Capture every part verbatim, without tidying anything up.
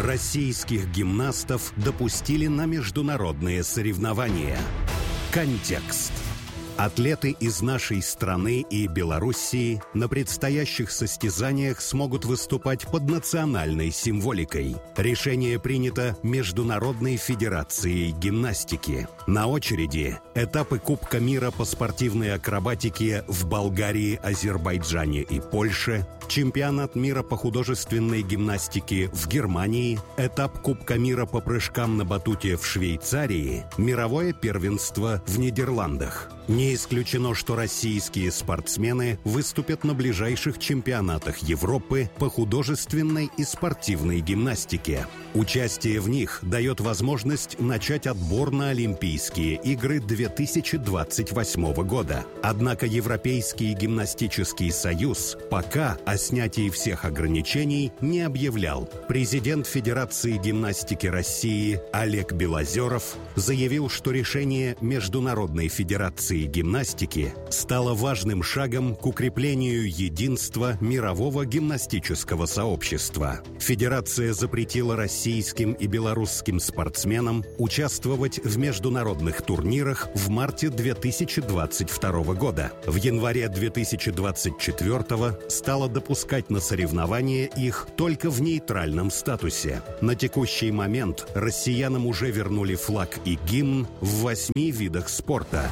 Российских гимнастов допустили на международные соревнования. Контекст. Атлеты из нашей страны и Белоруссии на предстоящих состязаниях смогут выступать под национальной символикой. Решение принято Международной федерацией гимнастики. На очереди этапы Кубка мира по спортивной акробатике в Болгарии, Азербайджане и Польше, чемпионат мира по художественной гимнастике в Германии, этап Кубка мира по прыжкам на батуте в Швейцарии, мировое первенство в Нидерландах. Не исключено, что российские спортсмены выступят на ближайших чемпионатах Европы по художественной и спортивной гимнастике. Участие в них дает возможность начать отбор на Олимпийские игры две тысячи двадцать восьмого года. Однако Европейский гимнастический союз пока о снятии всех ограничений не объявлял. Президент Федерации гимнастики России Олег Белозеров заявил, что решение Международной федерации гимнастики стало важным шагом к укреплению единства мирового гимнастического сообщества. Федерация запретила российским и белорусским спортсменам участвовать в международных турнирах в марте две тысячи двадцать второго года. В январе две тысячи двадцать четвёртого стала допускать на соревнования их только в нейтральном статусе. На текущий момент россиянам уже вернули флаг и гимн в восьми видах спорта.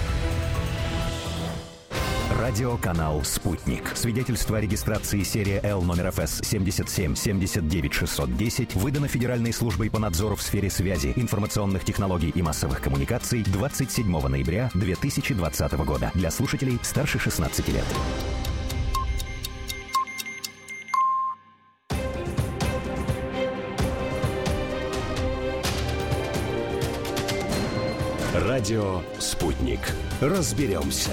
Радиоканал «Спутник». Свидетельство о регистрации серия Л номер эф эс семьдесят семь семьдесят девять шестьсот десять выдано Федеральной службой по надзору в сфере связи, информационных технологий и массовых коммуникаций двадцать седьмого ноября две тысячи двадцатого года. Для слушателей старше шестнадцати лет. Радио «Спутник». Разберемся.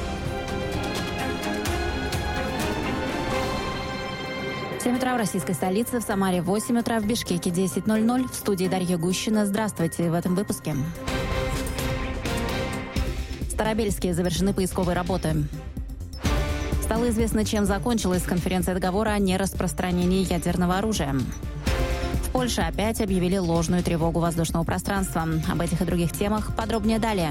семь утра в российской столице, в Самаре восемь утра, в Бишкеке десять ноль ноль. В студии Дарья Гущина. Здравствуйте в этом выпуске. В Старобельске завершены поисковые работы. Стало известно, чем закончилась конференция договора о нераспространении ядерного оружия. В Польше опять объявили ложную тревогу воздушного пространства. Об этих и других темах подробнее далее.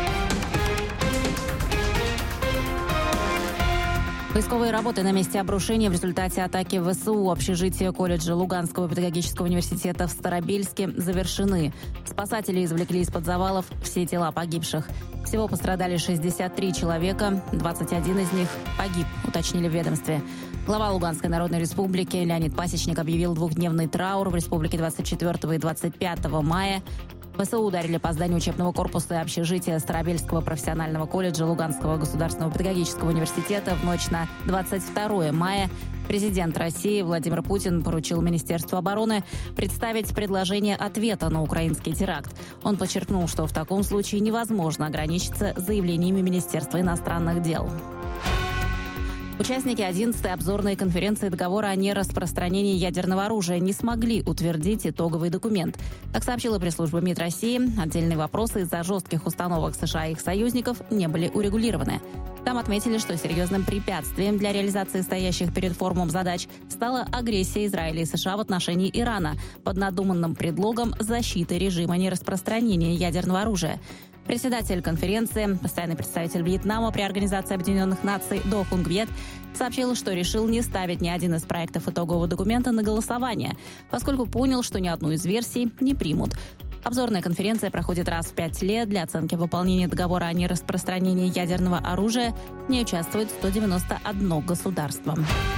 Поисковые работы на месте обрушения в результате атаки ВСУ общежития колледжа Луганского педагогического университета в Старобельске завершены. Спасатели извлекли из-под завалов все тела погибших. Всего пострадали шестьдесят три человека, двадцать один из них погиб, уточнили в ведомстве. Глава Луганской Народной Республики Леонид Пасечник объявил двухдневный траур в республике двадцать четвёртого и двадцать пятого мая. ВСУ ударили по зданию учебного корпуса и общежития Старобельского профессионального колледжа Луганского государственного педагогического университета в ночь на двадцать второго мая. Президент России Владимир Путин поручил Министерству обороны представить предложение ответа на украинский теракт. Он подчеркнул, что в таком случае невозможно ограничиться заявлениями Министерства иностранных дел. Участники одиннадцатой обзорной конференции договора о нераспространении ядерного оружия не смогли утвердить итоговый документ. Как сообщила пресс-служба МИД России, отдельные вопросы из-за жестких установок США и их союзников не были урегулированы. Там отметили, что серьезным препятствием для реализации стоящих перед форумом задач стала агрессия Израиля и США в отношении Ирана под надуманным предлогом защиты режима нераспространения ядерного оружия. Председатель конференции, постоянный представитель Вьетнама при Организации Объединенных Наций До Хунг Вьет сообщил, что решил не ставить ни один из проектов итогового документа на голосование, поскольку понял, что ни одну из версий не примут. Обзорная конференция проходит раз в пять лет. Для оценки выполнения договора о нераспространении ядерного оружия не участвует сто девяносто одно государство.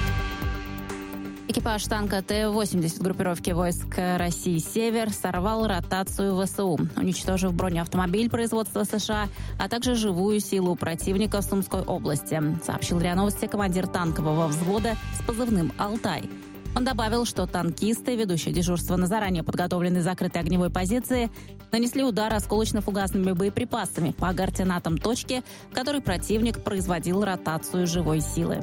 Экипаж танка Т восемьдесят группировки войск России «Север» сорвал ротацию ВСУ, уничтожив бронеавтомобиль производства США, а также живую силу противника в Сумской области, сообщил РИА Новости командир танкового взвода с позывным «Алтай». Он добавил, что танкисты, ведущие дежурство на заранее подготовленной закрытой огневой позиции, нанесли удар осколочно-фугасными боеприпасами по координатам точки, в которой противник производил ротацию живой силы.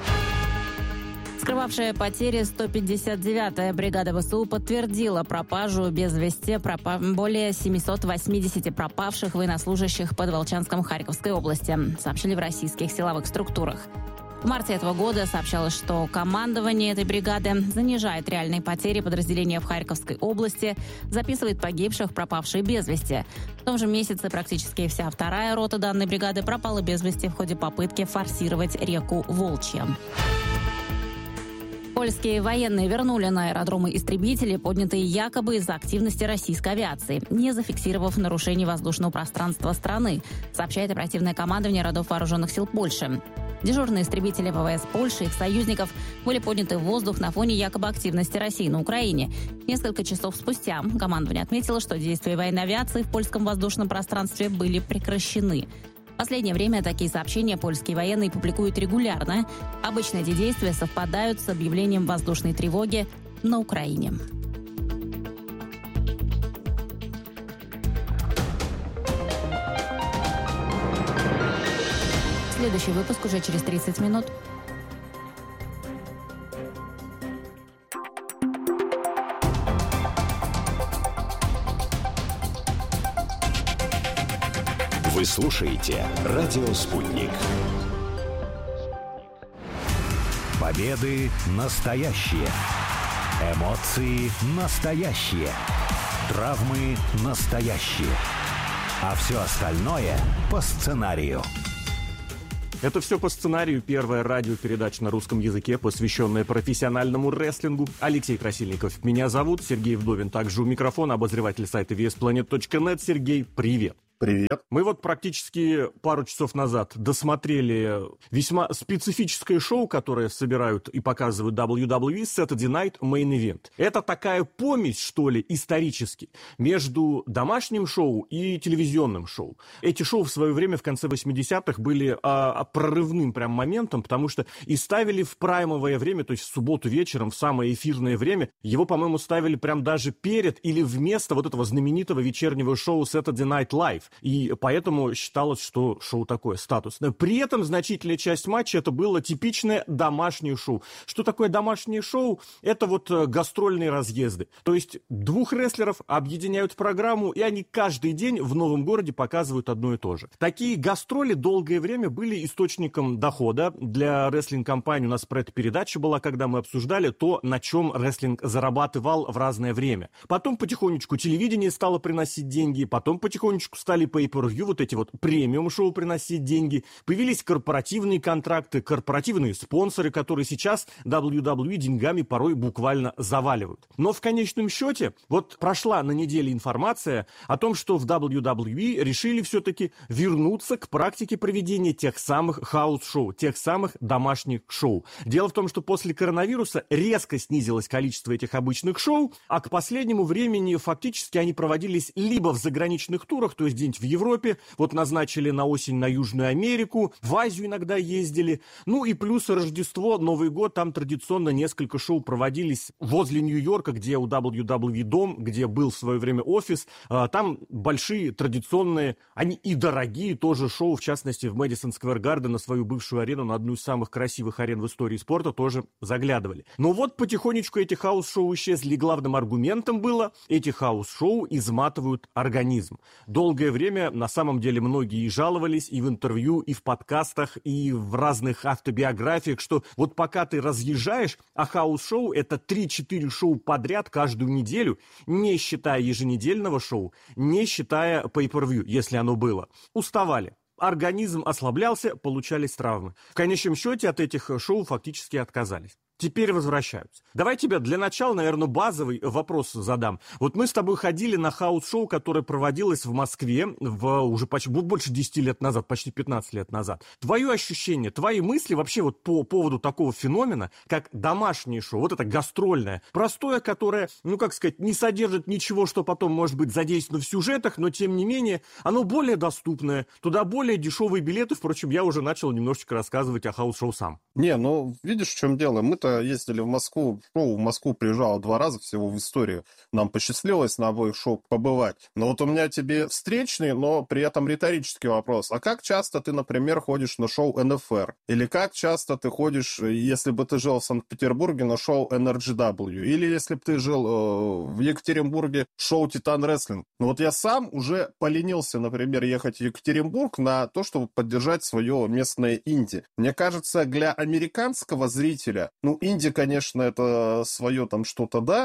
Скрывавшая потери сто пятьдесят девятая бригада ВСУ подтвердила пропажу без вести пропа... более семьсот восемьдесят пропавших военнослужащих под Волчанском Харьковской области, сообщили в российских силовых структурах. В марте этого года сообщалось, что командование этой бригады занижает реальные потери подразделения в Харьковской области, записывает погибших, пропавшие без вести. В том же месяце практически вся вторая рота данной бригады пропала без вести в ходе попытки форсировать реку Волчья. Польские военные вернули на аэродромы истребители, поднятые якобы из-за активности российской авиации, не зафиксировав нарушений воздушного пространства страны, сообщает оперативное командование родов вооруженных сил Польши. Дежурные истребители ВВС Польши и их союзников были подняты в воздух на фоне якобы активности России на Украине. Несколько часов спустя командование отметило, что действия военной авиации в польском воздушном пространстве были прекращены. В последнее время такие сообщения польские военные публикуют регулярно. Обычно эти действия совпадают с объявлением воздушной тревоги на Украине. Следующий выпуск уже через тридцать минут. Вы слушаете «Радио Спутник». Победы настоящие. Эмоции настоящие. Травмы настоящие. А все остальное по сценарию. Это все по сценарию. Первая радиопередача на русском языке, посвященная профессиональному рестлингу. Алексей Красильников меня зовут, Сергей Вдовин. Также у микрофона обозреватель сайта ви эс планет точка нет. Сергей, привет. Привет. Мы вот практически пару часов назад досмотрели весьма специфическое шоу, которое собирают и показывают дабл ю дабл ю и Saturday Night Main Event. Это такая помесь, что ли, исторически, между домашним шоу и телевизионным шоу. Эти шоу в свое время, в конце восьмидесятых, были а, прорывным прям моментом, потому что и ставили в праймовое время, то есть в субботу вечером, в самое эфирное время. Его, по-моему, ставили прям даже перед или вместо вот этого знаменитого вечернего шоу Saturday Night Live. И поэтому считалось, что шоу такое статусное. При этом значительная часть матча это было типичное домашнее шоу. Что такое домашнее шоу? Это вот гастрольные разъезды. То есть двух рестлеров объединяют в программу, и они каждый день в новом городе показывают одно и то же. Такие гастроли долгое время были источником дохода для рестлинг-компании. У нас про это передача была, когда мы обсуждали то, на чем рестлинг зарабатывал в разное время. Потом потихонечку телевидение стало приносить деньги, потом потихонечку стали pay-per-view, вот эти вот премиум-шоу приносить деньги. Появились корпоративные контракты, корпоративные спонсоры, которые сейчас дабл ю дабл ю и деньгами порой буквально заваливают. Но в конечном счете, вот прошла на неделе информация о том, что в дабл ю дабл ю и решили все-таки вернуться к практике проведения тех самых хаус-шоу, тех самых домашних шоу. Дело в том, что после коронавируса резко снизилось количество этих обычных шоу, а к последнему времени фактически они проводились либо в заграничных турах, то есть день в Европе, вот назначили на осень на Южную Америку, в Азию иногда ездили, ну и плюс Рождество, Новый год, там традиционно несколько шоу проводились возле Нью-Йорка, где у дабл ю дабл ю и дом, где был в свое время офис, там большие традиционные, они и дорогие тоже шоу, в частности в Мэдисон Сквер Гарден, на свою бывшую арену, на одну из самых красивых арен в истории спорта тоже заглядывали. Но вот потихонечку эти хаус-шоу исчезли, и главным аргументом было, эти хаус-шоу изматывают организм. Долгое время на самом деле многие и жаловались и в интервью, и в подкастах, и в разных автобиографиях, что вот пока ты разъезжаешь, а хаус-шоу это три-четыре шоу подряд каждую неделю, не считая еженедельного шоу, не считая pay-per-view, если оно было, уставали. Организм ослаблялся, получались травмы. В конечном счете от этих шоу фактически отказались. Теперь возвращаются. Давай тебе для начала, наверное, базовый вопрос задам. Вот мы с тобой ходили на хаус-шоу, которое проводилось в Москве в уже почти больше десяти лет назад, почти пятнадцать лет назад. Твое ощущение, твои мысли вообще вот по поводу такого феномена, как домашнее шоу, вот это гастрольное, простое, которое, ну как сказать, не содержит ничего, что потом может быть задействовано в сюжетах, но тем не менее оно более доступное, туда более дешевые билеты. Впрочем, я уже начал немножечко рассказывать о хаус-шоу сам. Не, ну видишь, в чем дело. Мы мы-то ездили в Москву, шоу в Москву приезжало два раза всего в историю. Нам посчастливилось на обоих шоу побывать. Но вот у меня тебе встречный, но при этом риторический вопрос. А как часто ты, например, ходишь на шоу эн эф эр? Или как часто ты ходишь, если бы ты жил в Санкт-Петербурге, на шоу эн эр джи дабл ю? Или если бы ты жил э, в Екатеринбурге, шоу Титан Рестлинг? Ну вот я сам уже поленился, например, ехать в Екатеринбург на то, чтобы поддержать свое местное инди. Мне кажется, для американского зрителя, ну, инди, конечно, это свое там что-то, да,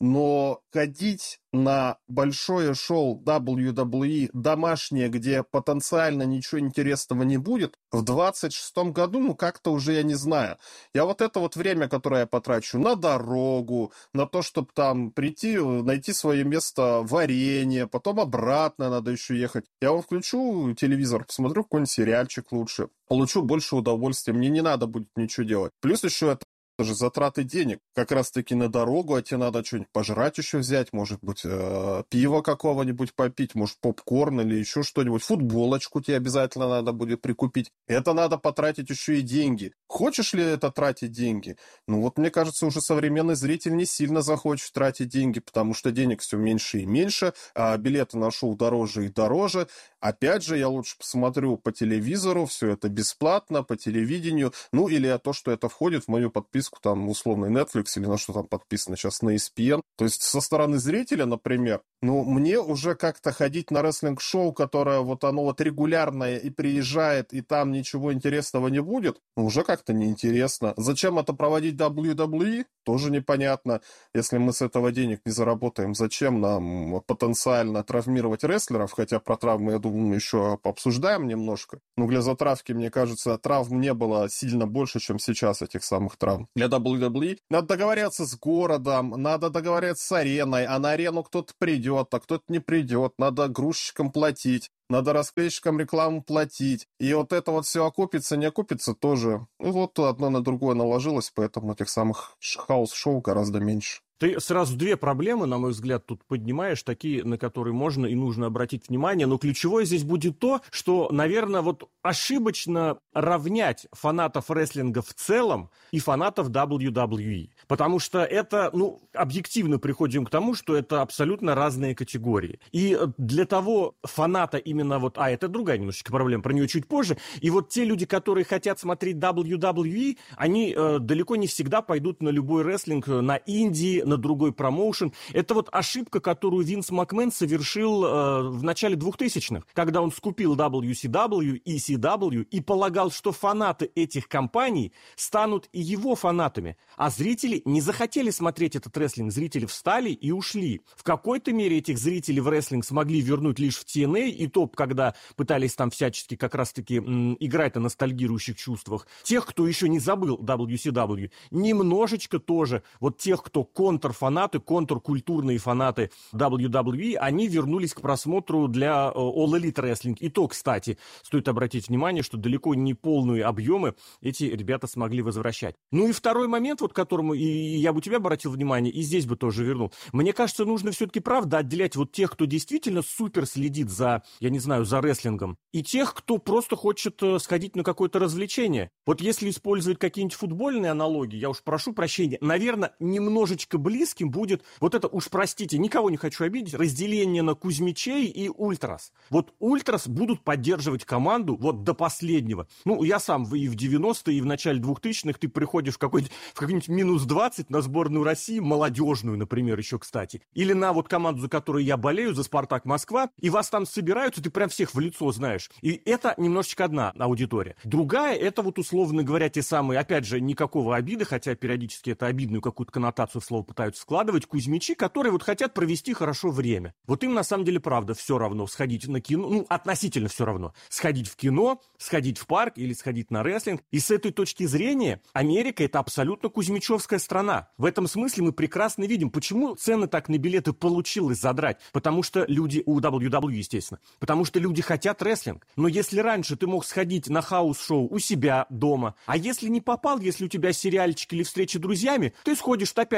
но ходить на большое шоу дабл ю дабл ю и домашнее, где потенциально ничего интересного не будет, в двадцать шестом году, ну, как-то уже я не знаю. Я вот это вот время, которое я потрачу на дорогу, на то, чтобы там прийти, найти свое место варенье, потом обратно надо еще ехать. Я вот включу телевизор, посмотрю какой-нибудь сериальчик лучше, получу больше удовольствия, мне не надо будет ничего делать. Плюс еще это же затраты денег. Как раз-таки на дорогу, а тебе надо что-нибудь пожрать еще взять, может быть, э, пиво какого-нибудь попить, может, попкорн или еще что-нибудь. Футболочку тебе обязательно надо будет прикупить. Это надо потратить еще и деньги. Хочешь ли это тратить деньги? Ну вот, мне кажется, уже современный зритель не сильно захочет тратить деньги, потому что денег все меньше и меньше, а билеты на шоу дороже и дороже. Опять же, я лучше посмотрю по телевизору, все это бесплатно, по телевидению, ну или то, что это входит в мою подписку, там, условный Netflix или на что там подписано сейчас, на и эс пи эн. То есть со стороны зрителя, например, ну, мне уже как-то ходить на рестлинг-шоу, которое вот оно вот регулярное и приезжает, и там ничего интересного не будет, ну, уже как-то неинтересно. Зачем это проводить дабл ю дабл ю и? Тоже непонятно. Если мы с этого денег не заработаем, зачем нам потенциально травмировать рестлеров? Хотя про травмы, я думаю, еще пообсуждаем немножко. Но для затравки, мне кажется, травм не было сильно больше, чем сейчас этих самых травм. Для дабл ю дабл ю и надо договориться с городом, надо договориться с ареной, а на арену кто-то придет, а кто-то не придет, надо грузчикам платить. Надо рассказчикам рекламу платить. И вот это вот все окупится, не окупится тоже. Ну вот одно на другое наложилось, поэтому этих самых хаус-шоу гораздо меньше. Ты сразу две проблемы, на мой взгляд, тут поднимаешь, такие, на которые можно и нужно обратить внимание, но ключевое здесь будет то, что, наверное, вот ошибочно равнять фанатов рестлинга в целом и фанатов дабл ю дабл ю и, потому что это, ну, объективно приходим к тому, что это абсолютно разные категории. И для того фаната именно вот, а это другая немножечко проблема, про нее чуть позже, и вот те люди, которые хотят смотреть дабл ю дабл ю и, они э, далеко не всегда пойдут на любой рестлинг, на инди, на другой промоушен. Это вот ошибка, которую Винс Макмен совершил э, в начале двухтысячных, когда он скупил дабл ю си дабл ю и си дабл ю и полагал, что фанаты этих компаний станут и его фанатами. А зрители не захотели смотреть этот рестлинг. Зрители встали и ушли. В какой-то мере этих зрителей в рестлинг смогли вернуть лишь в ти эн эй, и то, когда пытались там всячески как раз-таки м, играть на ностальгирующих чувствах. Тех, кто еще не забыл дабл ю си дабл ю, немножечко тоже. Вот тех, кто контрфанаты, контркультурные фанаты дабл ю дабл ю и, они вернулись к просмотру для All Elite Wrestling. И то, кстати, стоит обратить внимание, что далеко не полные объемы эти ребята смогли возвращать. Ну и второй момент, вот к которому и я бы у тебя обратил внимание, и здесь бы тоже вернул. Мне кажется, нужно все-таки, правда, отделять вот тех, кто действительно супер следит за, я не знаю, за рестлингом, и тех, кто просто хочет сходить на какое-то развлечение. Вот если использовать какие-нибудь футбольные аналогии, я уж прошу прощения, наверное, немножечко близким будет вот это, уж простите, никого не хочу обидеть, разделение на Кузьмичей и Ультрас. Вот Ультрас будут поддерживать команду вот до последнего. Ну, я сам и в девяностые, и в начале двухтысячных ты приходишь в какой-нибудь, в какой-нибудь минус двадцать на сборную России, молодежную, например, еще, кстати. Или на вот команду, за которую я болею, за «Спартак Москва», и вас там собираются, ты прям всех в лицо знаешь. И это немножечко одна аудитория. Другая, это вот, условно говоря, те самые, опять же, никакого обиды, хотя периодически это обидную какую-то коннотацию в слово пытаются складывать, кузьмичи, которые вот хотят провести хорошо время. Вот им на самом деле, правда, все равно сходить на кино, ну, относительно все равно. Сходить в кино, сходить в парк или сходить на рестлинг. И с этой точки зрения Америка — это абсолютно кузьмичевская страна. В этом смысле мы прекрасно видим, почему цены так на билеты получилось задрать. Потому что люди, у дабл ю дабл ю, естественно, потому что люди хотят рестлинг. Но если раньше ты мог сходить на хаус-шоу у себя дома, а если не попал, если у тебя сериальчик или встреча с друзьями, ты сходишь опять же на хаус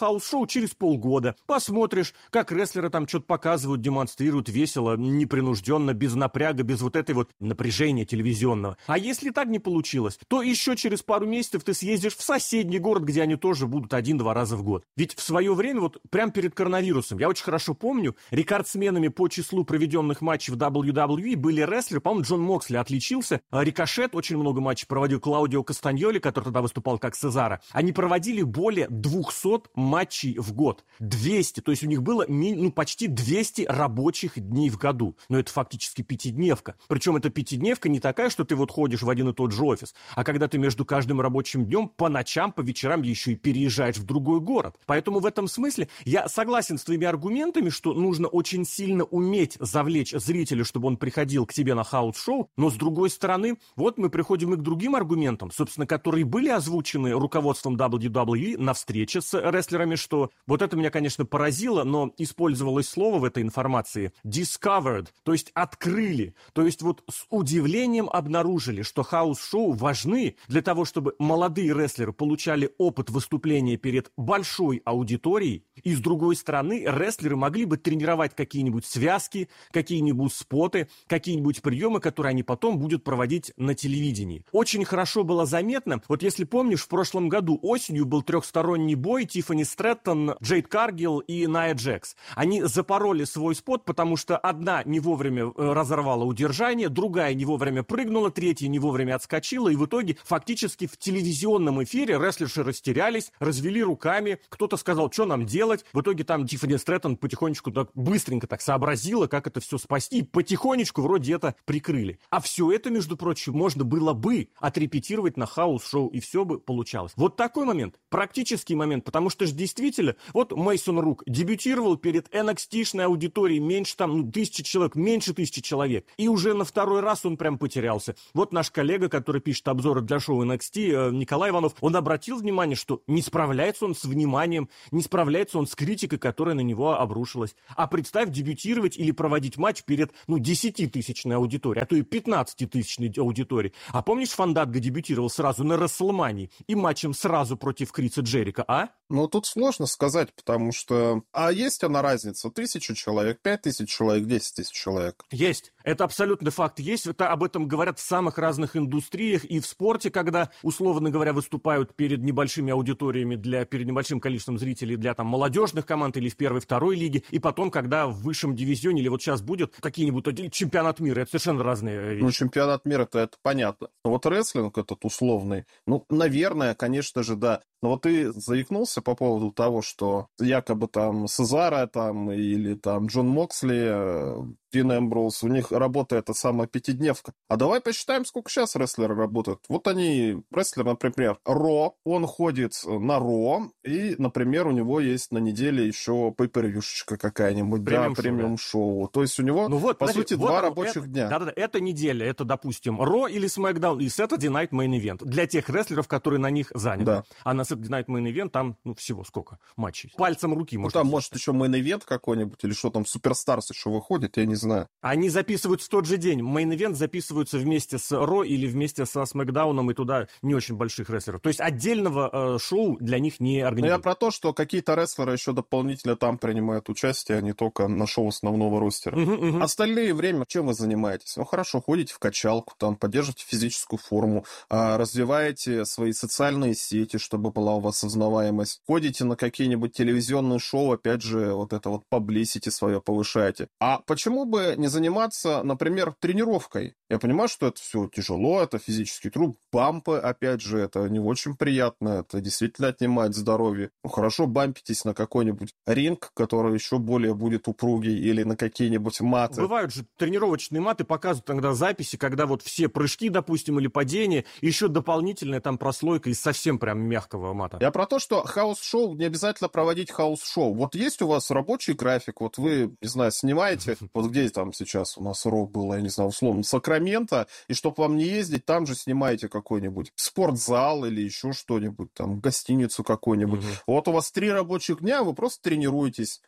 хаус-шоу через полгода. Посмотришь, как рестлеры там что-то показывают, демонстрируют весело, непринужденно, без напряга, без вот этой вот напряжения телевизионного. А если так не получилось, то еще через пару месяцев ты съездишь в соседний город, где они тоже будут один-два раза в год. Ведь в свое время, вот прямо перед коронавирусом, я очень хорошо помню, рекордсменами по числу проведенных матчей в дабл ю дабл ю и были рестлеры, по-моему, Джон Моксли отличился, а Рикошет очень много матчей проводил, Клаудио Кастаньоли, который тогда выступал как Сезаро. Они проводили более двухсот матчей в год. двести, то есть у них было ну, почти двести рабочих дней в году. Но это фактически пятидневка. Причем эта пятидневка не такая, что ты вот ходишь в один и тот же офис, а когда ты между каждым рабочим днем по ночам, по вечерам еще и переезжаешь в другой город. Поэтому в этом смысле я согласен с твоими аргументами, что нужно очень сильно уметь завлечь зрителя, чтобы он приходил к тебе на хаус-шоу, но с другой стороны, вот мы приходим и к другим аргументам, собственно, которые были озвучены руководством дабл ю дабл ю и на встрече с рестлерами, что вот это меня, конечно, поразило, но использовалось слово в этой информации discovered, то есть открыли, то есть вот с удивлением обнаружили, что хаус-шоу важны для того, чтобы молодые рестлеры получали опыт выступления перед большой аудиторией, и с другой стороны, рестлеры могли бы тренировать какие-нибудь связки, какие-нибудь споты, какие-нибудь приемы, которые они потом будут проводить на телевидении. Очень хорошо было заметно, вот если помнишь, в прошлом году осенью был трехсторонний бой Тиффани Стрэттон, Джейд Каргилл и Ная Джекс. Они запороли свой спот, потому что одна не вовремя разорвала удержание, другая не вовремя прыгнула, третья не вовремя отскочила, и в итоге фактически в телевизионном эфире рестлерши растерялись, развели руками, кто-то сказал, что нам делать. В итоге там Тиффани Стрэттон потихонечку так быстренько так сообразила, как это все спасти, и потихонечку вроде это прикрыли. А все это, между прочим, можно было бы отрепетировать на хаус-шоу, и все бы получалось. Вот такой момент, практический момент, потому что же действительно, вот Мейсон Рук дебютировал перед эн экс ти-шной аудиторией меньше там, ну, тысячи человек, меньше тысячи человек, и уже на второй раз он прям потерялся. Вот наш коллега, который пишет обзоры для шоу эн экс ти, Николай Иванов, он обратил внимание, что не справляется он с вниманием, не справляется он с критикой, которая на него обрушилась. А представь, дебютировать или проводить матч перед, ну, десятитысячной аудиторией, а то и пятнадцатитысячной аудиторией. А помнишь, Фандатго дебютировал сразу на Расселмании и матчем сразу против Криса Джерика, а? Ну, тут сложно сказать, потому что... А есть она разница? Тысяча человек, пять тысяч человек, десять тысяч человек? Есть. Это абсолютно факт есть. Это об этом говорят в самых разных индустриях и в спорте, когда, условно говоря, выступают перед небольшими аудиториями, для, перед небольшим количеством зрителей для там молодежных команд или в первой, второй лиге, и потом, когда в высшем дивизионе, или вот сейчас будет какие-нибудь чемпионат мира, это совершенно разные вещи. Ну, чемпионат мира-то это понятно. Но вот рестлинг этот условный, ну, наверное, конечно же, да. Но вот ты заикнулся по поводу того, что якобы там Сезаро там или там Джон Моксли, Дин Эмброуз, у них работа это самая пятидневка. А давай посчитаем, сколько сейчас рестлеры работают. Вот они, рестлер, например, Ро, он ходит на Ро, и, например, у него есть на неделе еще пейпервьюшечка какая-нибудь, премиум да, премиум-шоу. Да. То есть у него, ну вот, по подожди, сути, вот два рабочих это, дня. Да-да-да, это неделя, это, допустим, Ро или SmackDown, и Saturday Night Main Event. Для тех рестлеров, которые на них заняты. Да. А на Saturday Night Main Event там, ну, всего сколько матчей? Пальцем руки, ну, можно там, может, еще Main Event какой-нибудь, или что там, Суперстарс еще выходит, я не знаю. Они записываются в тот же день. Мейн-ивент записываются вместе с Ро или вместе со Смэкдауном, и туда не очень больших рестлеров. То есть отдельного э, шоу для них не организуют. Я про то, что какие-то рестлеры еще дополнительно там принимают участие, а не только на шоу основного ростера. Uh-huh, uh-huh. Остальное время чем вы занимаетесь? Ну, хорошо, ходите в качалку, там, поддерживаете физическую форму, развиваете свои социальные сети, чтобы была у вас узнаваемость. Ходите на какие-нибудь телевизионные шоу, опять же, вот это вот publicity свое повышаете. А почему бы не заниматься, например, тренировкой? Я понимаю, что это все тяжело, это физический труд, бампы, опять же, это не очень приятно, это действительно отнимает здоровье. Ну, хорошо, бампитесь на какой-нибудь ринг, который еще более будет упругий, или на какие-нибудь маты. Бывают же тренировочные маты, показывают иногда записи, когда вот все прыжки, допустим, или падения, еще дополнительная там прослойка из совсем прям мягкого мата. Я про то, что хаус-шоу, не обязательно проводить хаус-шоу. Вот есть у вас рабочий график, вот вы, не знаю, снимаете, вот где там сейчас у нас Ро было, я не знаю, условно, Сакраменто, и чтобы вам не ездить, там же снимаете какой-нибудь спортзал или еще что-нибудь, там, гостиницу какую-нибудь. Угу. Вот у вас три рабочих дня, вы просто тренируетесь.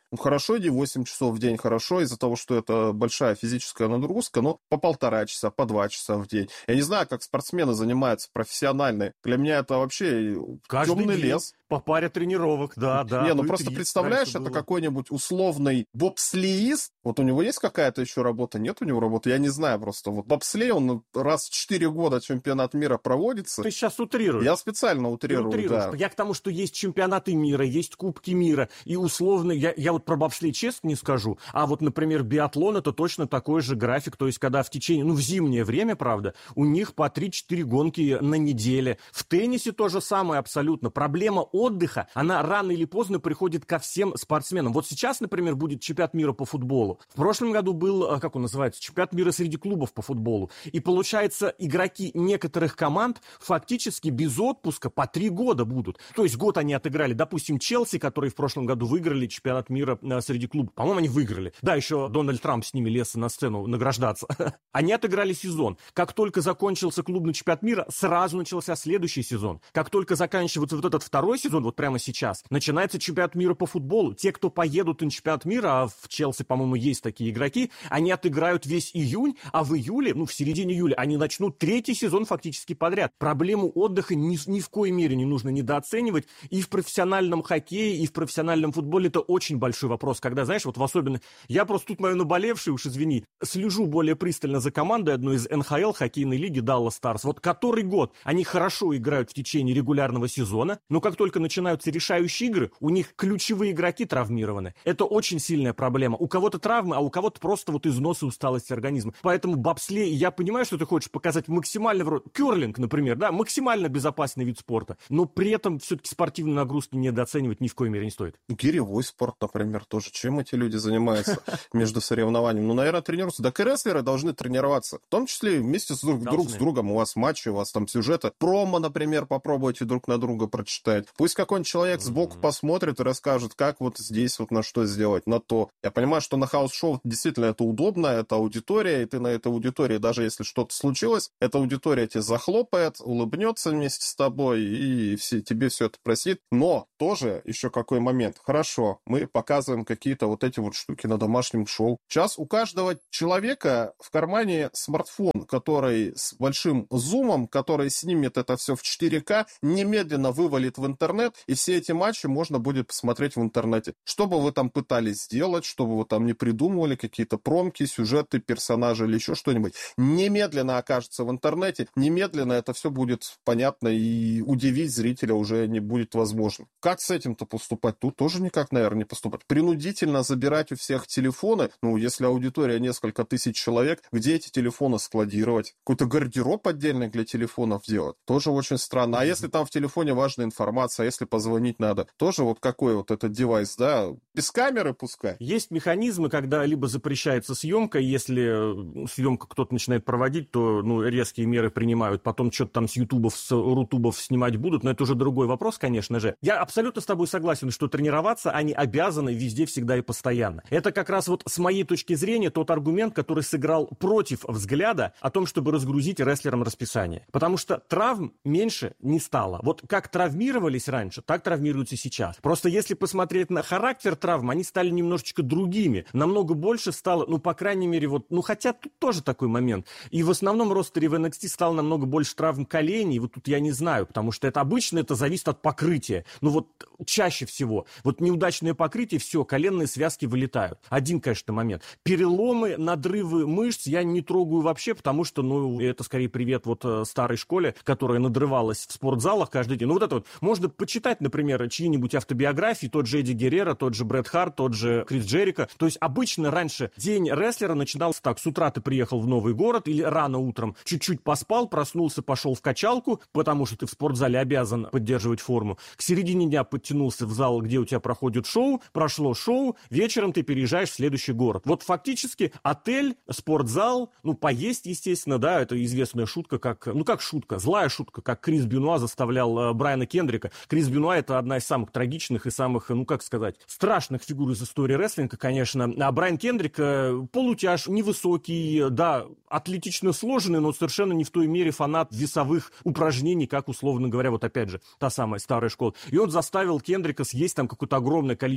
Ну, хорошо, иди восемь часов в день, хорошо, из-за того, что это большая физическая нагрузка, но по полтора часа, по два часа в день. Я не знаю, как спортсмены занимаются профессиональные. Для меня это вообще Каждый темный день лес. По паре тренировок, да, да. Не, ну просто представляешь, это какой-нибудь условный бобслеист, вот у него есть какая-то еще работа, нет у него работы, я не знаю просто. Вот бобслей, он раз в четыре года чемпионат мира проводится. Ты сейчас утрируешь. Я специально утрирую, да. Я к тому, что есть чемпионаты мира, есть кубки мира, и условно, я, я вот про бобслей честно не скажу, а вот, например, биатлон это точно такой же график, то есть когда в течение, ну в зимнее время, правда, у них по три-четыре гонки на неделе. В теннисе то же самое абсолютно. Проблема отдыха, она рано или поздно приходит ко всем спортсменам. Вот сейчас, например, будет чемпионат мира по футболу. В прошлом году был, как он называется, чемпионат мира среди клубов по футболу. И получается, игроки некоторых команд фактически без отпуска по три года будут. То есть год они отыграли, допустим, Челси, которые в прошлом году выиграли чемпионат мира среди клубов. По-моему, они выиграли. Да, еще Дональд Трамп с ними лез на сцену награждаться. Они отыграли сезон. Как только закончился клубный чемпионат мира, сразу начался следующий сезон. Как только заканчивается вот этот второй сезон, вот прямо сейчас, начинается чемпионат мира по футболу. Те, кто поедут на чемпионат мира, а в Челси, по-моему, есть такие игроки, они отыграют весь июнь, а в июле, ну, в середине июля, они начнут третий сезон фактически подряд. Проблему отдыха ни, ни в коей мере не нужно недооценивать. И в профессиональном хоккее, и в профессиональном футболе это очень большой вопрос. Когда, знаешь, вот в особенно... Я просто тут мою наболевшую, уж извини, слежу более пристально за командой одной из эн ха эл, хоккейной лиги Dallas Stars. Вот который год они хорошо играют в течение регулярного сезона, но как только начинаются решающие игры, у них ключевые игроки травмированы. Это очень сильная проблема. У кого-то травмы, а у кого-то просто вот износ и усталость организма. Поэтому бобслей, я понимаю, что ты хочешь показать максимально вроде... Керлинг, например, да, максимально безопасный вид спорта, но при этом все-таки спортивные нагрузки недооценивать ни в коей мере не стоит. Гиревой спорт, например, тоже. Чем эти люди занимаются между соревнованиями? Ну, наверное, тренируются. Да и рестлеры должны тренироваться. В том числе вместе с друг, друг с другом. У вас матчи, у вас там сюжеты. Промо, например, попробуйте друг на друга прочитать. Пусть какой-нибудь человек сбоку mm-hmm. посмотрит и расскажет, как вот здесь вот на что сделать, на то. Я понимаю, что на хаус-шоу действительно это удобно, это аудитория, и ты на этой аудитории, даже если что-то случилось, эта аудитория тебе захлопает, улыбнется вместе с тобой, и все, тебе все это простит. Но тоже еще какой момент. Хорошо, мы показываем какие-то вот эти вот штуки на домашнем шоу. Сейчас у каждого человека в кармане смартфон, который с большим зумом, который снимет это все в четыре ка, немедленно вывалит в интернет, и все эти матчи можно будет посмотреть в интернете. Что бы вы там пытались сделать, что бы вы там не придумывали, какие-то промки, сюжеты, персонажи или еще что-нибудь, немедленно окажется в интернете, немедленно это все будет понятно, и удивить зрителя уже не будет возможно. Как с этим-то поступать? Тут тоже никак, наверное, не поступать. Принудительно забирать у всех телефоны, ну, если аудитория несколько тысяч человек, где эти телефоны складировать? Какой-то гардероб отдельный для телефонов делать? Тоже очень странно. А если там в телефоне важная информация, а если позвонить надо? Тоже вот какой вот этот девайс, да? Без камеры пускай. Есть механизмы, когда либо запрещается съемка, если съемка кто-то начинает проводить, то ну, резкие меры принимают, потом что-то там с ютубов, с рутубов снимать будут, но это уже другой вопрос, конечно же. Я абсолютно с тобой согласен, что тренироваться они обязаны везде, всегда и постоянно. Это как раз вот с моей точки зрения тот аргумент, который сыграл против взгляда о том, чтобы разгрузить рестлерам расписание. Потому что травм меньше не стало. Вот как травмировались раньше, так травмируются сейчас. Просто если посмотреть на характер травм, они стали немножечко другими. Намного больше стало, ну, по крайней мере, вот, ну, хотя тут тоже такой момент. И в основном ростере в эн экс ти стало намного больше травм коленей. Вот тут я не знаю, потому что это обычно это зависит от покрытия. Ну, вот чаще всего. Вот неудачное покрытие, все, коленные связки вылетают. Один, конечно, момент. Переломы, надрывы мышц я не трогаю вообще, потому что, ну, это скорее привет вот старой школе, которая надрывалась в спортзалах каждый день. Ну, вот это вот. Можно почитать, например, чьи-нибудь автобиографии, тот же Эдди Геррера, тот же Брэд Харт, тот же Крис Джерико. То есть обычно раньше день рестлера начинался так. С утра ты приехал в новый город или рано утром, чуть-чуть поспал, проснулся, пошел в качалку, потому что ты в спортзале обязан поддерживать форму. К середине дня подтянулся в зал, где у тебя проходит шоу, прошло шоу, вечером ты переезжаешь в следующий город. Вот фактически отель, спортзал, ну, поесть, естественно, да, это известная шутка, как, ну, как шутка, злая шутка, как Крис Бенуа заставлял э, Брайана Кендрика. Крис Бенуа — это одна из самых трагичных и самых, ну, как сказать, страшных фигур из истории рестлинга, конечно. А Брайан Кендрик э, полутяж, невысокий, да, атлетично сложенный, но совершенно не в той мере фанат весовых упражнений, как, условно говоря, вот опять же, та самая старая школа. И он заставил Кендрика съесть там какое-то огромное количество еды,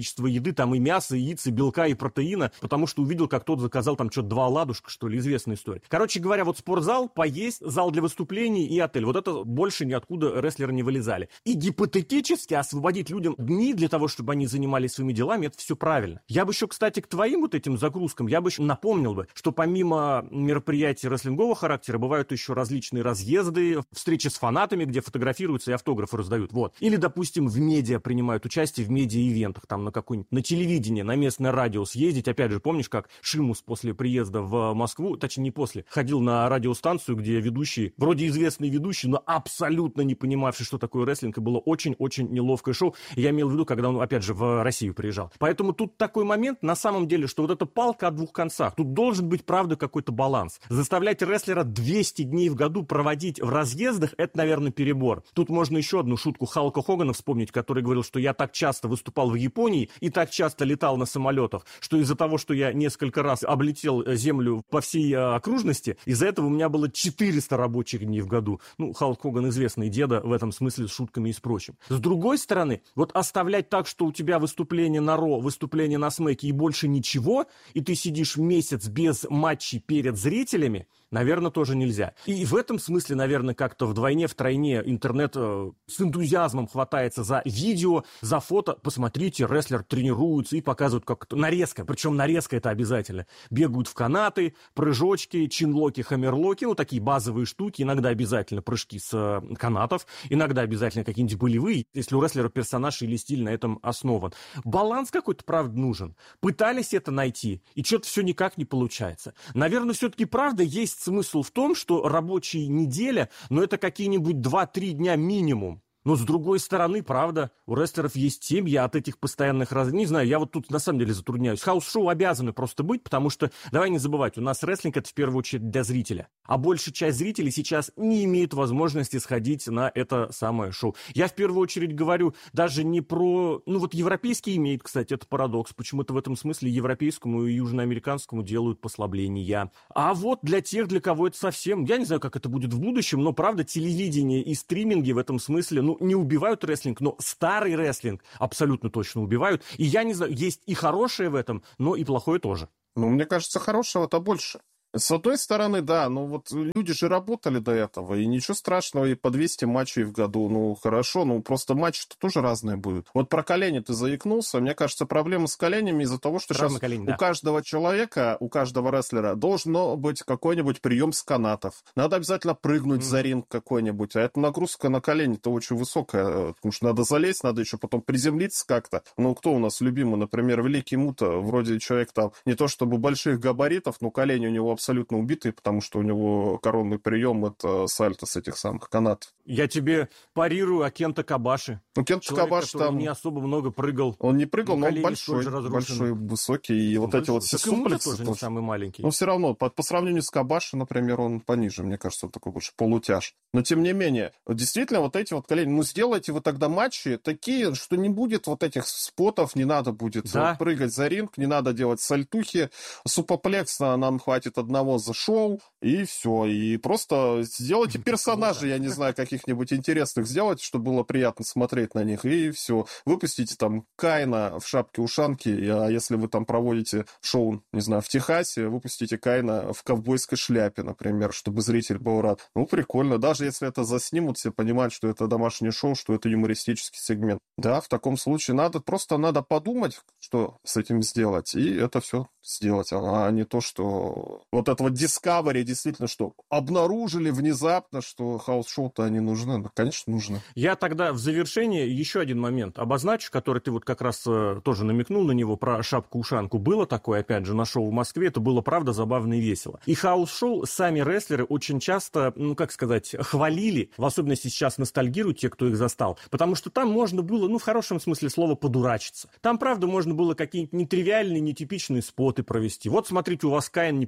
еды, там и мяса, и яиц, и белка, и протеина, потому что увидел, как тот заказал там что-то два оладушка, что ли, известная история. Короче говоря, вот спортзал, поесть, зал для выступлений и отель. Вот это больше ниоткуда рестлеры не вылезали. И гипотетически освободить людям дни для того, чтобы они занимались своими делами, это все правильно. Я бы еще, кстати, к твоим вот этим загрузкам, я бы еще напомнил бы, что помимо мероприятий рестлингового характера, бывают еще различные разъезды, встречи с фанатами, где фотографируются и автографы раздают. Вот. Или, допустим, в медиа принимают участие, в медиа-ивентах, там на какой-нибудь, на телевидении, на местное радио съездить. Опять же, помнишь, как Шимус после приезда в Москву, точнее, не после, ходил на радиостанцию, где ведущий, вроде известный ведущий, но абсолютно не понимавший, что такое рестлинг, и было очень-очень неловкое шоу. Я имел в виду, когда он, опять же, в Россию приезжал. Поэтому тут такой момент, на самом деле, что вот эта палка о двух концах. Тут должен быть, правда, какой-то баланс. Заставлять рестлера двести дней в году проводить в разъездах, это, наверное, перебор. Тут можно еще одну шутку Халка Хогана вспомнить, который говорил, что я так часто выступал в Японии и так часто летал на самолетах, что из-за того, что я несколько раз облетел землю по всей окружности, из-за этого у меня было четыреста рабочих дней в году. Ну, Халк Хоган известный деда в этом смысле с шутками и с прочим. С другой стороны, вот оставлять так, что у тебя выступление на Ро, выступление на Смэке и больше ничего, и ты сидишь месяц без матчей перед зрителями, наверное, тоже нельзя. И в этом смысле, наверное, как-то вдвойне, втройне интернет э, с энтузиазмом хватается за видео, за фото. Посмотрите, рестлер тренируется и показывают как нарезка. Причем нарезка это обязательно. Бегают в канаты, прыжочки, чинлоки, хаммерлоки, ну, такие базовые штуки. Иногда обязательно прыжки с э, канатов, иногда обязательно какие-нибудь болевые, если у рестлера персонаж или стиль на этом основан. Баланс какой-то, правда, нужен. Пытались это найти, и что-то все никак не получается. Наверное, все-таки, правда, есть смысл в том, что рабочая неделя, но это какие-нибудь два-три дня минимум. Но, с другой стороны, правда, у рестлеров есть семьи, от этих постоянных раз... Не знаю, я вот тут на самом деле затрудняюсь. Хаус-шоу обязаны просто быть, потому что, давай не забывать, у нас рестлинг — это в первую очередь для зрителя. А большая часть зрителей сейчас не имеет возможности сходить на это самое шоу. Я в первую очередь говорю даже не про... Ну вот европейский имеет, кстати, это парадокс. Почему-то в этом смысле европейскому и южноамериканскому делают послабления. А вот для тех, для кого это совсем... Я не знаю, как это будет в будущем, но, правда, телевидение и стриминги в этом смысле, ну, не убивают рестлинг, но старый рестлинг абсолютно точно убивают. И я не знаю, есть и хорошее в этом, но и плохое тоже. Ну, мне кажется, хорошего-то больше. С одной стороны, да, ну вот люди же работали до этого, и ничего страшного, и по двести матчей в году, ну хорошо, ну просто матчи-то тоже разные будут. Вот про колени ты заикнулся, мне кажется, проблема с коленями из-за того, что Травма сейчас колени, у да. каждого человека, у каждого рестлера должно быть какой-нибудь прием с канатов. Надо обязательно прыгнуть mm. за ринг какой-нибудь, а эта нагрузка на колени-то очень высокая, потому что надо залезть, надо еще потом приземлиться как-то. Ну кто у нас любимый, например, Великий Мута, вроде человек там не то чтобы больших габаритов, но колени у него абсолютно убитые, потому что у него коронный прием — это сальто с этих самых канатов. Я тебе парирую о Кента Кабаши. Ну, Кента Человек, Кабаши там... не особо много прыгал. Он не прыгал, но он большой, большой, высокий. И ну, вот большой. Эти вот все суплексы... тоже не самый маленький. Но все равно, по, по сравнению с Кабаши, например, он пониже. Мне кажется, он такой больше полутяж. Но, тем не менее, действительно, вот эти вот колени... Ну, сделайте вы тогда матчи такие, что не будет вот этих спотов, не надо будет да. прыгать за ринг, не надо делать сальтухи. Супоплекса нам хватит одного за шоу, и все. И просто сделайте персонажей, я не знаю, каких-нибудь интересных сделайте, чтобы было приятно смотреть на них, и все. Выпустите там Кайна в шапке-ушанке, а если вы там проводите шоу, не знаю, в Техасе, выпустите Кайна в ковбойской шляпе, например, чтобы зритель был рад. Ну, прикольно. Даже если это заснимут, все понимают, что это домашнее шоу, что это юмористический сегмент. Да, в таком случае надо, просто надо подумать, что с этим сделать, и это все сделать, а не то, что вот это вот Discovery действительно, что обнаружили внезапно, что хаус-шоу-то они нужны. Ну, конечно, нужны. Я тогда в завершение еще один момент обозначу, который ты вот как раз э, тоже намекнул на него, про шапку-ушанку. Было такое, опять же, на шоу в Москве, это было, правда, забавно и весело. И хаус-шоу сами рестлеры очень часто, ну, как сказать, хвалили, в особенности сейчас ностальгируют те, кто их застал, потому что там можно было, ну, в хорошем смысле слова, подурачиться. Там, правда, можно было какие-нибудь нетривиальные, нетипичные споты провести. Вот, смотрите, у вас Каин непобедимый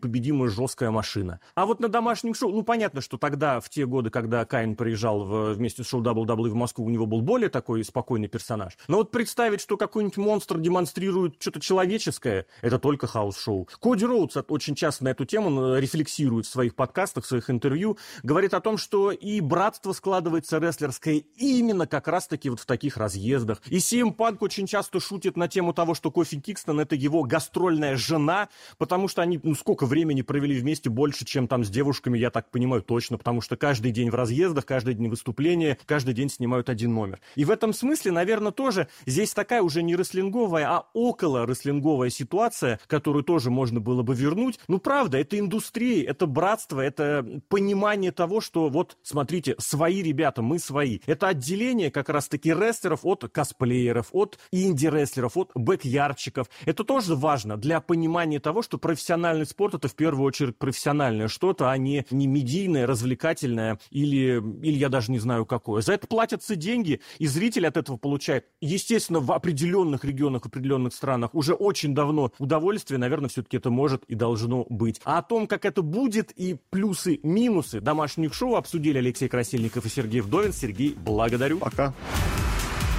самая жесткая машина. А вот на домашнем шоу, ну, понятно, что тогда, в те годы, когда Каин приезжал в, вместе с шоу дабл ю дабл ю и в Москву, у него был более такой спокойный персонаж. Но вот представить, что какой-нибудь монстр демонстрирует что-то человеческое, это только хаус-шоу. Коди Роудс очень часто на эту тему рефлексирует в своих подкастах, в своих интервью, говорит о том, что и братство складывается рестлерское именно как раз-таки вот в таких разъездах. И си эм Punk очень часто шутит на тему того, что Кофи Кингстон — это его гастрольная жена, потому что они, ну, сколько времени провели вместе, больше, чем там с девушками, я так понимаю, точно, потому что каждый день в разъездах, каждый день выступления, каждый день снимают один номер. И в этом смысле, наверное, тоже здесь такая уже не рестлинговая, а около рестлинговая ситуация, которую тоже можно было бы вернуть. Ну, правда, это индустрия, это братство, это понимание того, что вот, смотрите, свои ребята, мы свои. Это отделение как раз-таки рестлеров от косплееров, от инди-рестлеров, от бэк-ярдчиков. Это тоже важно для понимания того, что профессиональный спорт — это в первую очередь профессиональное что-то, а не, не медийное, развлекательное или, или я даже не знаю какое. За это платятся деньги, и зритель от этого получает, естественно, в определенных регионах, в определенных странах уже очень давно удовольствие, наверное, все-таки это может и должно быть. А о том, как это будет, и плюсы, минусы домашних шоу обсудили Алексей Красильников и Сергей Вдовин. Сергей, благодарю. Пока.